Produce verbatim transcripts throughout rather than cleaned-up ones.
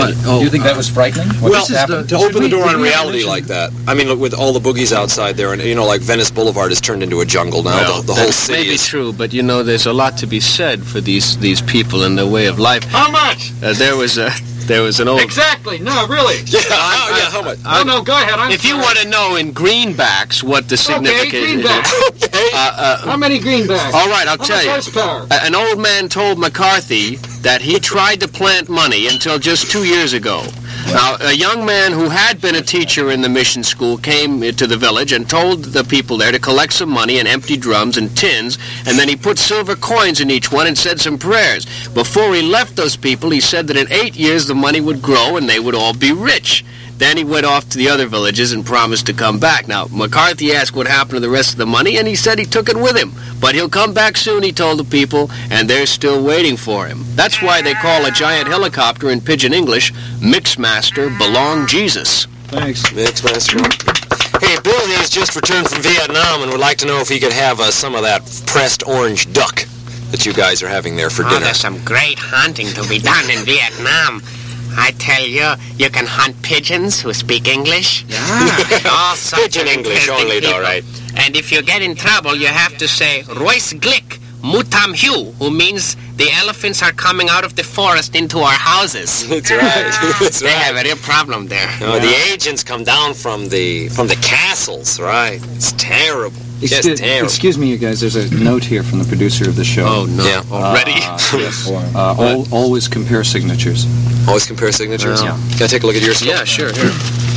What? Oh, Do you think that was frightening? What Well, just happened? to open the door on we reality mention- like that. I mean, look, with all the boogies outside there, and you know, like Venice Boulevard has turned into a jungle now. Well, the the whole that city may be is. true, but you know, there's a lot to be said for these these people and their way of life. How much? Uh, there was a there was an old. Exactly. No, really. Yeah, oh, yeah, how much? No, no, go ahead. I'm If you sorry. want to know in greenbacks what the Okay, significance greenbacks. is, uh, uh, How many greenbacks? all right, I'll How tell much you. horsepower? A- An old man told McCarthy that he tried to plant money until just two years ago. Now, a young man who had been a teacher in the mission school came to the village and told the people there to collect some money in empty drums and tins, and then he put silver coins in each one and said some prayers. Before he left those people, he said that in eight years the money would grow and they would all be rich. Then he went off to the other villages and promised to come back. Now, McCarthy asked what happened to the rest of the money, and he said he took it with him. But he'll come back soon, he told the people, and they're still waiting for him. That's why they call a giant helicopter in Pidgin English, Mixmaster Belong Jesus. Thanks. Mixmaster. Hey, Bill has just returned from Vietnam and would like to know if he could have uh, some of that pressed orange duck that you guys are having there for Oh, dinner. there's some great hunting to be done in Vietnam. I tell you, you can hunt pigeons who speak English. Yeah. All sorts Pigeon of English interesting only, though, people. right? And if you get in trouble, you have to say, Royce Glick, Mutam Hu, who means the elephants are coming out of the forest into our houses. That's right. That's They have right. a real problem there. No, the agents come down from the from the castles, right? It's terrible. Just Excuse, terrible. excuse me, you guys. There's a note here from the producer of the show. Oh, no. Yeah. Already? Uh, yes. Uh, al- always compare signatures. Always compare signatures. Yeah. Can I take a look at your Yeah, sure, here.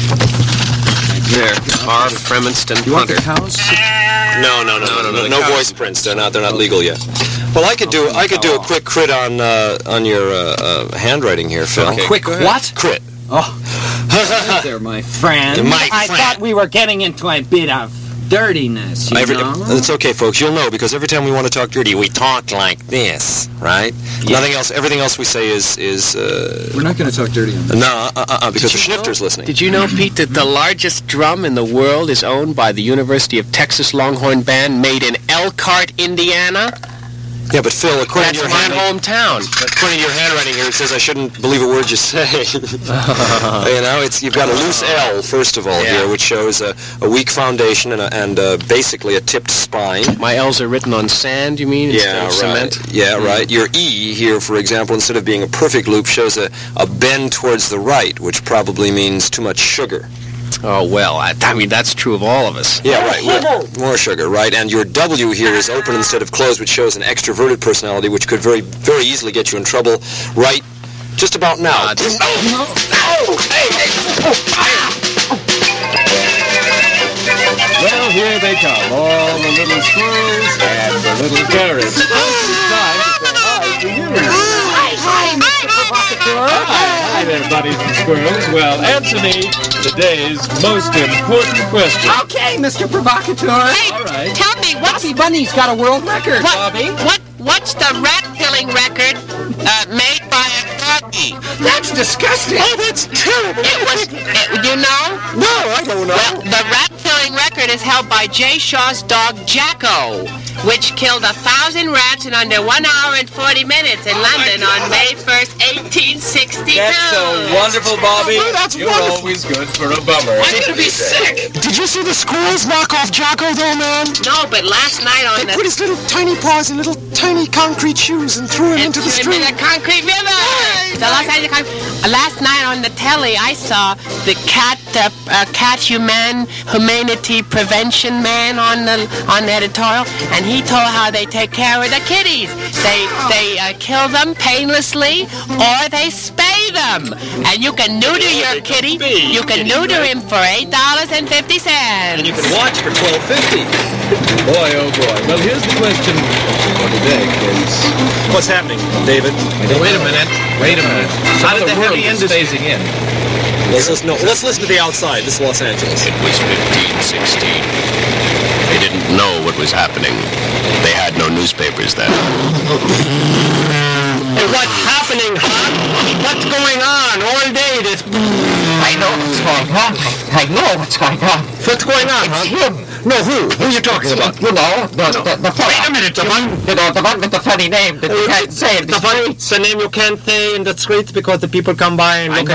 There, R. Frementston You want the Punter. cows? No, no, no, no, no, no, no, the no cows- voice prints. They're not. They're not legal yet. Well, I could do. I could do a quick crit on uh, on your uh, uh, handwriting here, Phil. Okay. Quick, Go ahead. what? Crit. Oh, Hi there, my friend. My I friend. thought we were getting into a bit of dirtiness, you Every, know? it's okay, folks. You'll know because every time we want to talk dirty, we talk like this, right? Nothing else. Everything else we say is is uh, We're not going to talk dirty on this. no, uh, uh, uh, because the you know- schnifter's listening. Did you know, Pete, that the largest drum in the world is owned by the University of Texas Longhorn Band, made in Elkhart, Indiana? Yeah, but Phil, according That's to your my hand, hometown. according to your handwriting here, it says I shouldn't believe a word you say. you know, it's you've got a loose L first of all Yeah. here, which shows a, a weak foundation and a, and uh, basically a tipped spine. My L's are written on sand, you mean, instead Yeah, of right. cement? Yeah, right. Your E here, for example, instead of being a perfect loop, shows a, a bend towards the right, which probably means too much sugar. Oh, well, I, I mean, that's true of all of us. Yeah, right. More, more sugar, right? And your W here is open instead of closed, which shows an extroverted personality, which could very, very easily get you in trouble right just about now. Uh, this- oh, oh, hey, hey, oh, Well, here they come, all the little squirrels and the little carrots. It's time to say hi to you. Hi, hi, Mister Provocateur. Hi, hi there, buddies and squirrels. Well, answer me today's most important question. Okay, Mister Provocateur. Hey, All right. tell me, what's, Bobby Bunny's got a world record, what, Bobby. what, what's the rat-killing record uh, made by a doggy? That's disgusting. Oh, that's terrible. It was, it, you know? no, I don't know. Well, the rat-killing record is held by Jay Shaw's dog, Jacko, which killed a thousand rats in under one hour and forty minutes in London on May first, eighteen sixty-two. That's so wonderful, Bobby. Oh, that's You're wonderful. always good for a bummer. I'm gonna be sick. Did you see the squirrels knock off Jocko, though, man? No, but last night on the... Put his little tiny paws in little tiny concrete shoes and threw him into the threw him stream. in the concrete river. The last, night, last night on the telly, I saw the cat, uh, uh, cat human humanity prevention man on the on the editorial, and he told how they take care of the kitties. They they uh, kill them painlessly, or they spay them, and you can neuter your kitty. You can neuter him for eight dollars and fifty cents. And you can watch for twelve fifty. Boy, oh boy. Well, here's the question for today, kids. What's happening, David? Wait a minute. Wait a minute. How did the heavy end phasing in? Let's listen, no, let's listen to the outside. This is Los Angeles. It was fifteen sixteen. They didn't know what was happening. They had no newspapers then. What's happening, huh? What's going on all day? This. I know what's going on. I know what's going on. What's going on, It's huh? him. No, who? Who are you talking about? You know, the, the, the Wait a minute, the one. You know, the one with the funny name that you can't say. The funny, it's a name you can't say in the streets because the people come by and look